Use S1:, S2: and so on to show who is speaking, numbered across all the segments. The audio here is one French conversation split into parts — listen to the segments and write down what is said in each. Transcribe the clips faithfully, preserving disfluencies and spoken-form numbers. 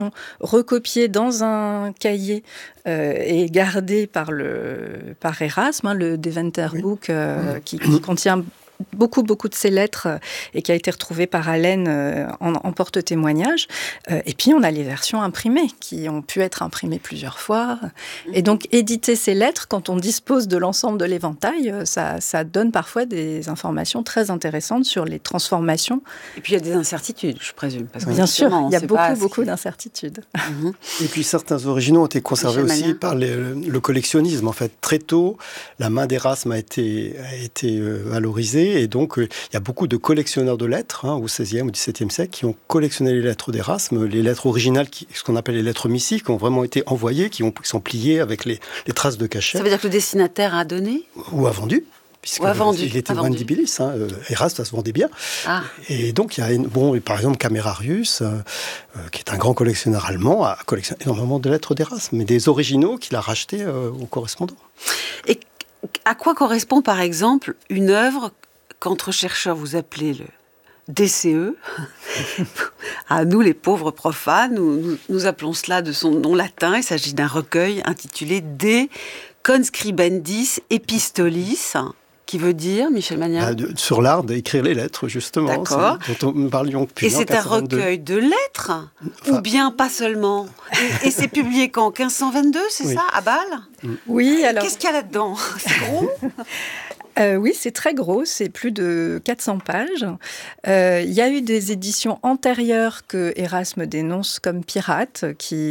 S1: recopiées dans un cahier euh, et gardées par, le, par Erasme, hein, le Deventer oui. Book, euh, qui, qui contient beaucoup, beaucoup de ces lettres euh, et qui a été retrouvé par Allen euh, en, en porte-témoignage. Euh, et puis, on a les versions imprimées qui ont pu être imprimées plusieurs fois. Et donc, éditer ces lettres, quand on dispose de l'ensemble de l'éventail, euh, ça, ça donne parfois des informations très intéressantes sur les transformations.
S2: Et puis, il y a des incertitudes, je présume. Parce que
S1: bien sûr, il y a beaucoup, beaucoup d'incertitudes.
S3: Et puis, certains originaux ont été conservés aussi Mania. par les, le collectionnisme. En fait, très tôt, la main d'Erasme a été, a été euh, valorisée. Et donc, il euh, y a beaucoup de collectionneurs de lettres, hein, au seizième ou dix-septième siècle, qui ont collectionné les lettres d'Erasme, les lettres originales, qui, ce qu'on appelle les lettres missives, qui ont vraiment été envoyées, qui, ont, qui sont pliées avec les, les traces de cachet.
S2: Ça veut dire que le destinataire a donné ?
S3: Ou a vendu. Puisqu'il était loin d'Ibilis, hein, euh, Erasme, ça se vendait bien. Ah. Et donc, il y a, une, bon, par exemple, Camerarius, euh, euh, qui est un grand collectionneur allemand, a collectionné énormément de lettres d'Erasme, mais des originaux qu'il a rachetés euh, aux correspondants.
S2: Et à quoi correspond, par exemple, une œuvre qu'entre chercheurs vous appelez le D C E, à nous les pauvres profanes, nous, nous, nous appelons cela de son nom latin, il s'agit d'un recueil intitulé De Conscribendis Epistolis, qui veut dire, Michel Magnin
S3: ah, de, sur l'art d'écrire les lettres, justement.
S2: D'accord.
S3: Dont nous parlions depuis
S2: Et c'est un recueil de lettres enfin, ou bien pas seulement Et, et c'est publié quand quinze cent vingt-deux, c'est oui. ça, à Bâle
S1: Oui, alors...
S2: Qu'est-ce qu'il y a là-dedans ? C'est gros
S1: Euh, oui, c'est très gros, c'est plus de quatre cents pages. Euh, il y a eu des éditions antérieures que Erasme dénonce comme pirates,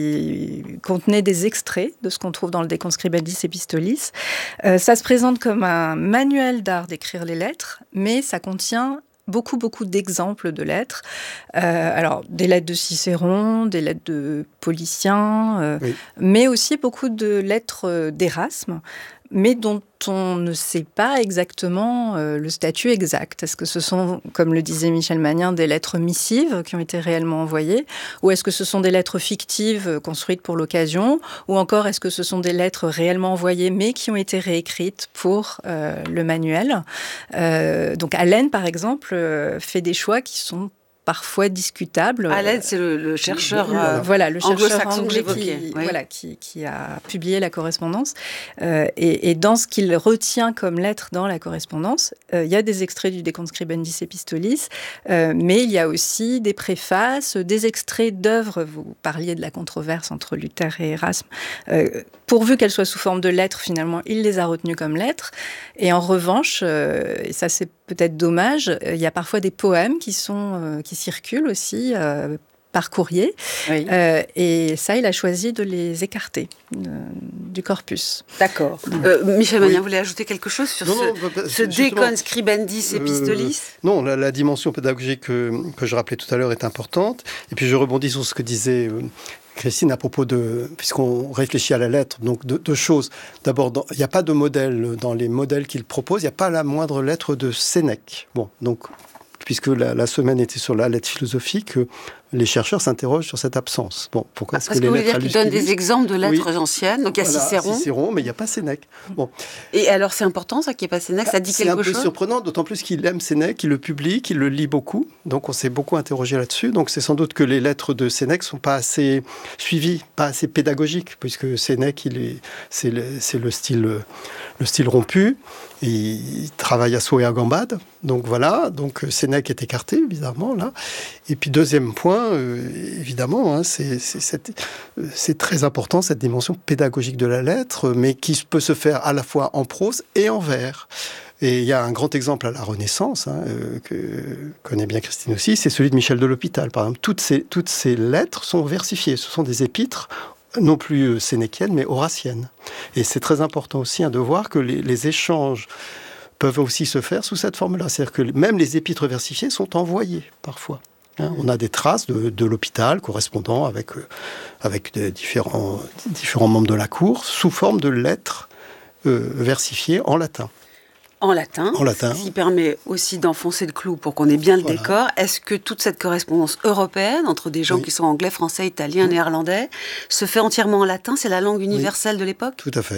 S1: qui contenaient des extraits de ce qu'on trouve dans le De Conscribendis Epistolis. Euh, ça se présente comme un manuel d'art d'écrire les lettres, mais ça contient beaucoup, beaucoup d'exemples de lettres. Euh, alors, des lettres de Cicéron, des lettres de Policien, euh, oui. mais aussi beaucoup de lettres d'Erasme, mais dont on ne sait pas exactement euh, le statut exact. Est-ce que ce sont, comme le disait Michel Magnin, des lettres missives qui ont été réellement envoyées, ou est-ce que ce sont des lettres fictives construites pour l'occasion, ou encore est-ce que ce sont des lettres réellement envoyées mais qui ont été réécrites pour euh, le manuel. Euh, donc Allen, par exemple, euh, fait des choix qui sont parfois discutable.
S2: Allen, c'est le, le chercheur
S1: euh, voilà, le chercheur anglais qui,
S2: oui.
S1: voilà, qui, qui a publié la correspondance. Euh, et, et dans ce qu'il retient comme lettre dans la correspondance, euh, il y a des extraits du De Conscribendis Epistolis, euh, mais il y a aussi des préfaces, des extraits d'œuvres. Vous parliez de la controverse entre Luther et Erasme. Euh, pourvu qu'elles soient sous forme de lettres, finalement, il les a retenues comme lettres. Et en revanche, euh, et ça c'est peut-être dommage, il y a parfois des poèmes qui sont euh, qui circulent aussi euh, par courrier. Oui. Euh, et ça, il a choisi de les écarter euh, du corpus.
S2: D'accord. Euh, Michel Magnin, oui. Vous voulez ajouter quelque chose sur non, ce, non, bah, ce De Conscribendis Epistolis
S3: euh, Non, la, la dimension pédagogique que, que je rappelais tout à l'heure est importante. Et puis je rebondis sur ce que disait euh, Christine à propos de... Puisqu'on réfléchit à la lettre, donc deux, deux choses. D'abord, il n'y a pas de modèle dans les modèles qu'il propose. Il n'y a pas la moindre lettre de Sénèque. Bon, donc... puisque la, la semaine était sur la lettre philosophique, les chercheurs s'interrogent sur cette absence. Bon, pourquoi
S2: ah, est-ce que les lettres Parce que vous voulez dire qu'ils donnent des exemples de lettres oui. anciennes, donc il y a voilà, Cicéron.
S3: Cicéron, mais il n'y a pas Sénèque. Bon.
S2: Et alors c'est important ça qu'il n'y ait pas Sénèque, ça dit
S3: c'est
S2: quelque chose.
S3: C'est un peu surprenant, d'autant plus qu'il aime Sénèque, qu'il le publie, qu'il le lit beaucoup, donc on s'est beaucoup interrogé là-dessus. Donc c'est sans doute que les lettres de Sénèque ne sont pas assez suivies, pas assez pédagogiques, puisque Sénèque, il est, c'est, le, c'est le, style, le style rompu, et il travaille à saut et à gambade, donc voilà, donc Sénèque est écarté, bizarrement, là. Et puis deuxième point, euh, évidemment, hein, c'est, c'est, c'est, c'est très important, cette dimension pédagogique de la lettre, mais qui peut se faire à la fois en prose et en vers. Et il y a un grand exemple à la Renaissance, hein, euh, que connaît bien Christine aussi, c'est celui de Michel de l'Hôpital, par exemple. Toutes ces, toutes ces lettres sont versifiées, ce sont des épîtres, non plus sénéchiennes, mais horaciennes. Et c'est très important aussi hein, de voir que les, les échanges peuvent aussi se faire sous cette forme-là. C'est-à-dire que même les épîtres versifiées sont envoyées, parfois. Hein, on a des traces de, de l'hôpital correspondant avec, euh, avec des différents, différents membres de la cour, sous forme de lettres euh, versifiées en latin.
S2: En latin,
S3: en latin,
S2: ce qui permet aussi d'enfoncer le clou pour qu'on ait bien le voilà. décor. Est-ce que toute cette correspondance européenne, entre des gens oui. qui sont anglais, français, italiens, oui. néerlandais, se fait entièrement en latin ? C'est la langue universelle oui. de l'époque ?
S3: Tout à fait.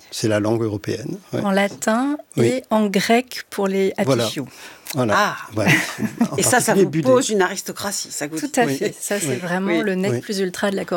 S3: C'est la langue européenne. Ouais.
S1: En latin
S3: oui.
S1: et en grec pour les Apifiou.
S3: Voilà. Voilà.
S2: Ah,
S3: ouais.
S2: Et ça, ça vous pose une aristocratie. Ça vous...
S1: Tout à
S3: oui.
S1: fait. Ça, c'est
S3: oui.
S1: vraiment
S3: oui.
S1: le nec
S3: oui.
S1: plus ultra de la